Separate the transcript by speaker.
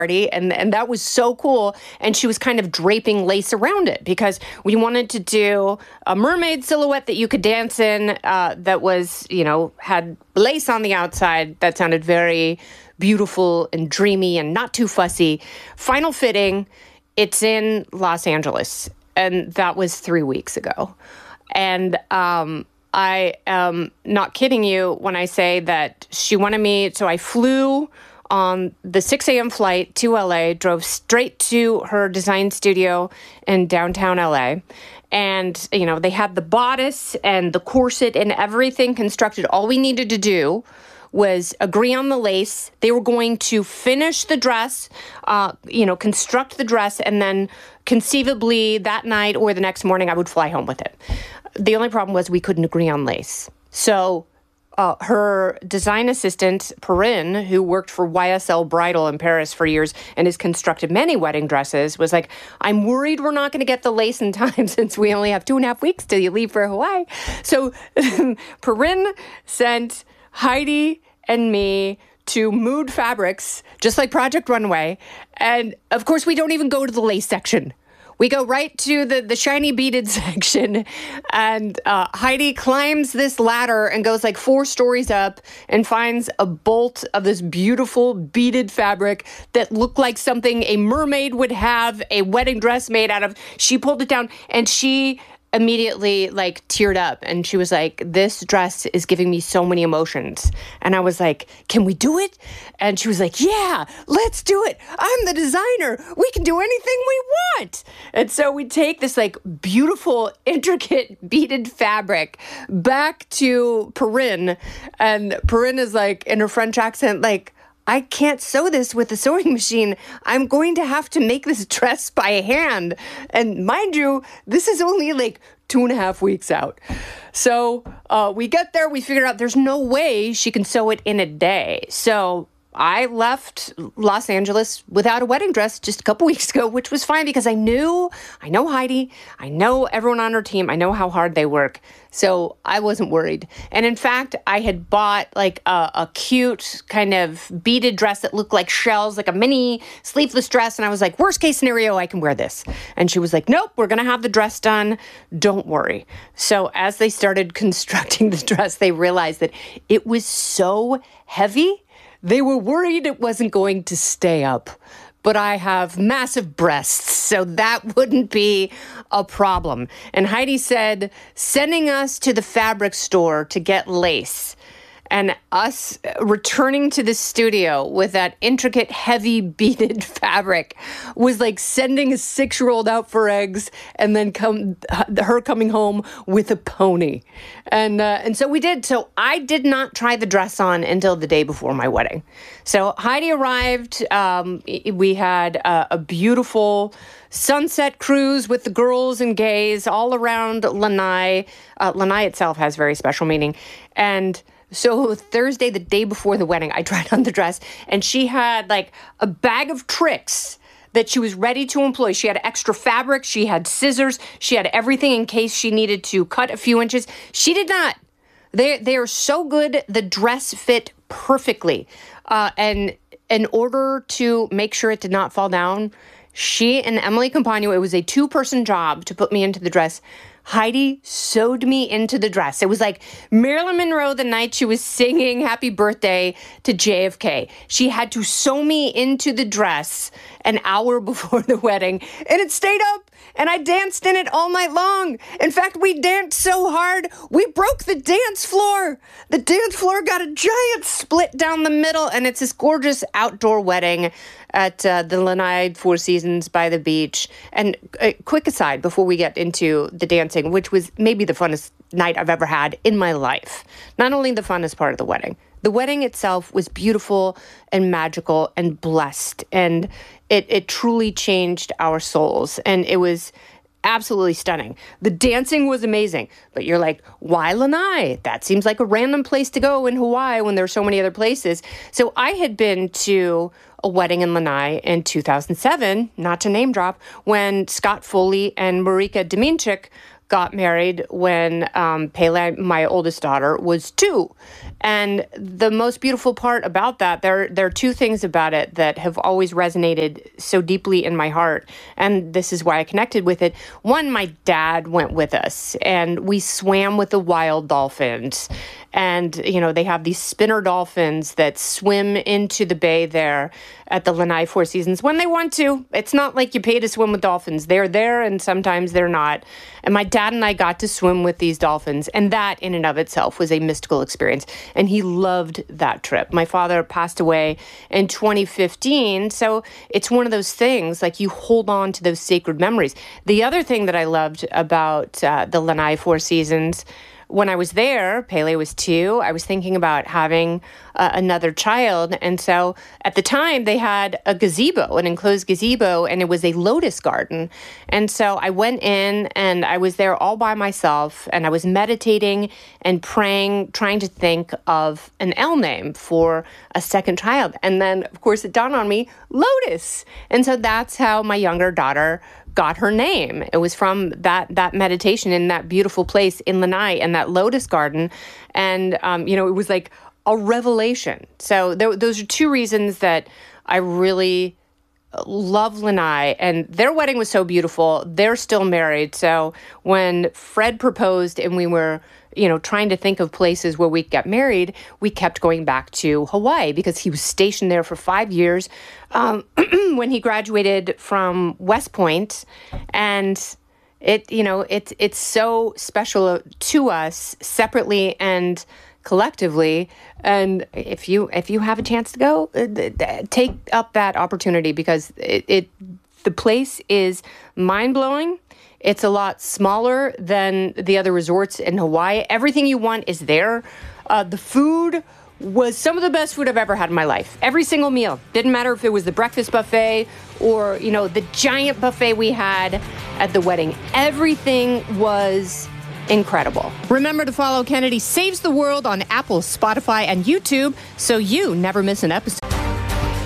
Speaker 1: and that was so cool. And she was kind of draping lace around it because we wanted to do a mermaid silhouette that you could dance in that was, had lace on the outside that sounded very beautiful and dreamy and not too fussy. Final fitting, it's in Los Angeles, and that was 3 weeks ago. And I am not kidding you when I say that she wanted me, so I flew on the 6 a.m. flight to LA, drove straight to her design studio in downtown LA. And, they had the bodice and the corset and everything constructed. All we needed to do was agree on the lace. They were going to finish the dress, construct the dress, and then conceivably that night or the next morning I would fly home with it. The only problem was we couldn't agree on lace. So her design assistant, Perrine, who worked for YSL Bridal in Paris for years and has constructed many wedding dresses, was like, I'm worried we're not going to get the lace in time since we only have 2.5 weeks till you leave for Hawaii. So Perrine sent Heidi and me to Mood Fabrics, just like Project Runway. And of course, we don't even go to the lace section. We go right to the shiny beaded section, and Heidi climbs this ladder and goes like 4 stories up and finds a bolt of this beautiful beaded fabric that looked like something a mermaid would have a wedding dress made out of. She pulled it down, and she immediately teared up, and she was like, this dress is giving me so many emotions. And I was like, can we do it? And she was like, yeah, let's do it. I'm the designer. We can do anything we want. And so we take this beautiful, intricate beaded fabric back to Perrine, and Perrine is in her French accent, I can't sew this with a sewing machine. I'm going to have to make this dress by hand. And mind you, this is only 2.5 weeks out. So we get there, we figure out there's no way she can sew it in a day. So I left Los Angeles without a wedding dress just a couple weeks ago, which was fine because I know Heidi, I know everyone on her team, I know how hard they work. So I wasn't worried. And in fact, I had bought a cute kind of beaded dress that looked like shells, like a mini sleeveless dress. And I was like, worst case scenario, I can wear this. And she was like, nope, we're going to have the dress done. Don't worry. So as they started constructing the dress, they realized that it was so heavy. They were worried it wasn't going to stay up, but I have massive breasts, so that wouldn't be a problem. And Heidi said, sending us to the fabric store to get lace and us returning to the studio with that intricate, heavy beaded fabric was like sending a 6-year-old out for eggs and then her coming home with a pony. And so we did. So I did not try the dress on until the day before my wedding. So Heidi arrived. We had a beautiful sunset cruise with the girls and gays all around Lanai. Lanai itself has very special meaning. And so Thursday, the day before the wedding, I tried on the dress, and she had a bag of tricks that she was ready to employ. She had extra fabric, she had scissors, she had everything in case she needed to cut a few inches. She did not. They are so good, the dress fit perfectly. And in order to make sure it did not fall down, she and Emily Compagno, it was a 2-person job to put me into the dress. Heidi sewed me into the dress. It was like Marilyn Monroe the night she was singing Happy Birthday to JFK. She had to sew me into the dress an hour before the wedding, and it stayed up, and I danced in it all night long. In fact, we danced so hard, we broke the dance floor. The dance floor got a giant split down the middle, and it's this gorgeous outdoor wedding at the Lanai Four Seasons by the beach. And a quick aside before we get into the dancing, which was maybe the funnest night I've ever had in my life. Not only the funnest part of the wedding itself was beautiful and magical and blessed. And it truly changed our souls. And it was absolutely stunning. The dancing was amazing. But you're like, why Lanai? That seems like a random place to go in Hawaii when there are so many other places. So I had been to a wedding in Lanai in 2007, not to name drop, when Scott Foley and Marika Dominczyk got married when Pele, my oldest daughter, was 2. And the most beautiful part about that, there are 2 things about it that have always resonated so deeply in my heart. And this is why I connected with it. One, my dad went with us and we swam with the wild dolphins. And, they have these spinner dolphins that swim into the bay there at the Lanai Four Seasons when they want to. It's not like you pay to swim with dolphins. They're there and sometimes they're not. And my dad and I got to swim with these dolphins. And that in and of itself was a mystical experience. And he loved that trip. My father passed away in 2015. So it's one of those things, like you hold on to those sacred memories. The other thing that I loved about the Lanai Four Seasons, when I was there, Pele was 2, I was thinking about having another child. And so at the time, they had a gazebo, an enclosed gazebo, and it was a lotus garden. And so I went in and I was there all by myself, and I was meditating and praying, trying to think of an L name for a second child. And then, of course, it dawned on me, Lotus. And so that's how my younger daughter got her name. It was from that meditation in that beautiful place in Lanai and that lotus garden. And, it was like a revelation. So those are 2 reasons that I really love Lanai. And their wedding was so beautiful. They're still married. So when Fred proposed and we were trying to think of places where we get married, we kept going back to Hawaii because he was stationed there for 5 years when he graduated from West Point. And it's so special to us separately and collectively. And if you have a chance to go, take up that opportunity because the place is mind-blowing. It's a lot smaller than the other resorts in Hawaii. Everything you want is there. The food was some of the best food I've ever had in my life. Every single meal. Didn't matter if it was the breakfast buffet or, the giant buffet we had at the wedding. Everything was incredible. Remember to follow Kennedy Saves the World on Apple, Spotify, and YouTube so you never miss an episode.